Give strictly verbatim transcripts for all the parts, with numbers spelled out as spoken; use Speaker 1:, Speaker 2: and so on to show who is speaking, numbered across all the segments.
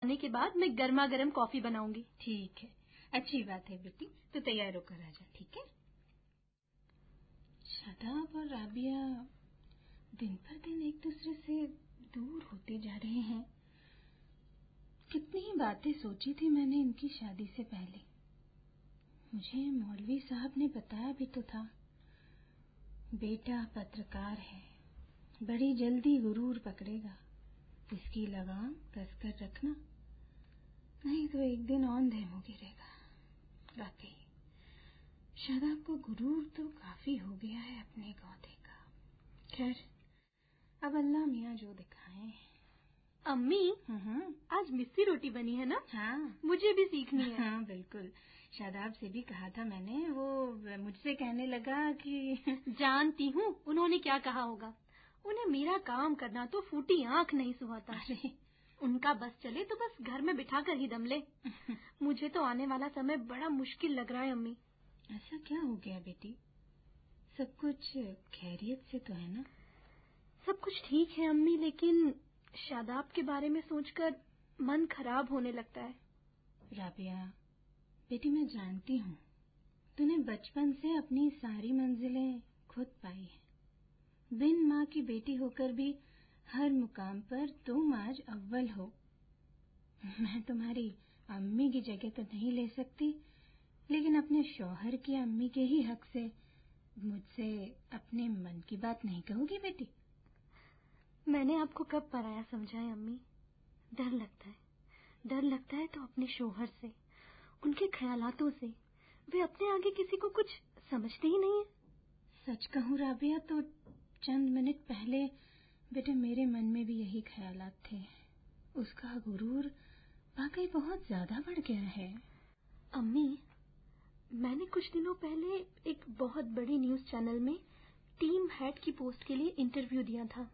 Speaker 1: आने के बाद मैं गर्मा गर्म कॉफी बनाऊंगी।
Speaker 2: ठीक है, अच्छी बात है बेटी, तो तैयार होकर आ जा। ठीक है। शादाब और राबिया दिन पर दिन एक दूसरे से दूर होते जा रहे हैं। कितनी ही बातें सोची थी मैंने इनकी शादी से पहले। मुझे मौलवी साहब ने बताया भी तो था, बेटा पत्रकार है, बड़ी जल्दी गुरूर पकड़ेगा, इसकी लगाम कसकर रखना, नहीं तो एक दिन औंधे मुंह गिरेगा। वाकई शादाब को गुरूर तो काफी हो गया है अपने गौधे का। खैर, अब अल्लाह मियाँ जो दिखाए।
Speaker 1: अम्मी, आज मिस्सी रोटी बनी है ना?
Speaker 2: हाँ,
Speaker 1: मुझे भी सीखनी है।
Speaker 2: हाँ बिल्कुल, शादाब से भी कहा था मैंने, वो मुझसे कहने लगा कि
Speaker 1: जानती हूँ उन्होंने क्या कहा होगा, उन्हें मेरा काम करना तो फूटी आंख नहीं सुहाता।
Speaker 2: अरे
Speaker 1: उनका बस चले तो बस घर में बिठा कर ही दम ले। मुझे तो आने वाला समय बड़ा मुश्किल लग रहा है अम्मी।
Speaker 2: ऐसा क्या हो गया बेटी? सब कुछ खैरियत से तो है ना?
Speaker 1: सब कुछ ठीक है अम्मी, लेकिन शादाब के बारे में सोचकर मन खराब होने लगता है।
Speaker 2: राबिया बेटी, मैं जानती हूँ तूने बचपन से अपनी सारी मंजिलें खुद पाई हैं। बिन माँ की बेटी होकर भी हर मुकाम पर तुम आज अव्वल हो। मैं तुम्हारी अम्मी की जगह तो नहीं ले सकती, लेकिन अपने शौहर की अम्मी के ही हक से मुझसे अपने मन की बात नहीं कहोगी बेटी?
Speaker 1: मैंने आपको कब पराया समझा है अम्मी? डर लगता है, डर लगता है तो अपने शौहर से, उनके ख्यालातों से। वे अपने आगे किसी को कुछ समझते ही नहीं है।
Speaker 2: सच कहूँ राबिया, तो चंद मिनट पहले बेटे मेरे मन में भी यही ख्यालात थे। उसका गुरूर वाकई बहुत ज्यादा बढ़ गया है।
Speaker 1: अम्मी, मैंने कुछ दिनों पहले एक बहुत बड़ी न्यूज चैनल में टीम हेड की पोस्ट के लिए इंटरव्यू दिया था,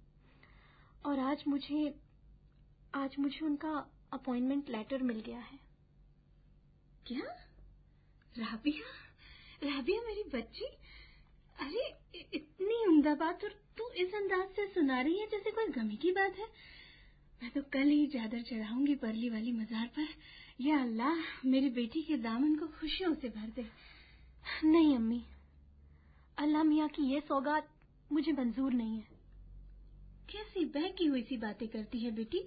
Speaker 1: और आज मुझे आज मुझे उनका अपॉइंटमेंट लेटर मिल गया है।
Speaker 2: क्या? राबिया, राबिया मेरी बच्ची, अरे इतनी उम्दा बात, और तू इस अंदाज से सुना रही है जैसे कोई गमी की बात है। मैं तो कल ही चादर चढ़ाऊंगी परली वाली मजार पर। या अल्लाह मेरी बेटी के दामन को खुशियों से भर दे।
Speaker 1: नहीं अम्मी, अल्लाह मियाँ की ये सौगात मुझे मंजूर नहीं है।
Speaker 2: कैसी बहकी हुई सी बातें करती है बेटी?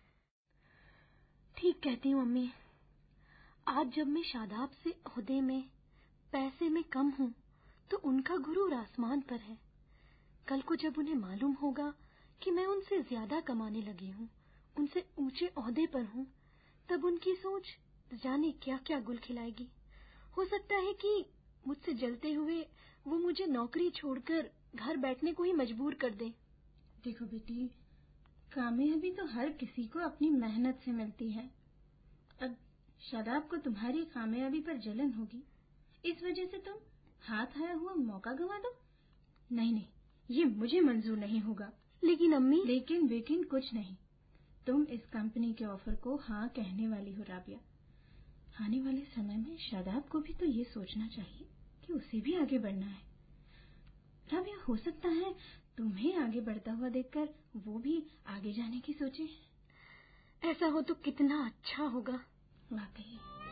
Speaker 1: ठीक कहती हूँ अम्मी। आज जब मैं शादाब से ओहदे में, पैसे में कम हूँ, तो उनका गुरूर आसमान पर है। कल को जब उन्हें मालूम होगा कि मैं उनसे ज्यादा कमाने लगी हूँ, उनसे ऊंचे ओहदे पर हूँ, तब उनकी सोच जाने क्या क्या गुल खिलाएगी। हो सकता है कि मुझसे जलते हुए वो मुझे नौकरी छोड़कर घर बैठने को ही मजबूर कर दे।
Speaker 2: देखो बेटी, कामयाबी तो हर किसी को अपनी मेहनत से मिलती है। अब शादाब को तुम्हारी कामयाबी पर जलन होगी, इस वजह से तुम हाथ आया हुआ मौका गंवा दो। नहीं नहीं, ये मुझे मंजूर नहीं होगा।
Speaker 1: लेकिन अम्मी।
Speaker 2: लेकिन बेकिन कुछ नहीं, तुम इस कंपनी के ऑफर को हाँ कहने वाली हो राबिया। आने वाले समय में शादाब को भी तो ये सोचना चाहिए कि उसे भी आगे बढ़ना है। राबिया, हो सकता है तुम्हें आगे बढ़ता हुआ देखकर वो भी आगे जाने की सोचे।
Speaker 1: ऐसा हो तो कितना अच्छा होगा।
Speaker 2: वाकई।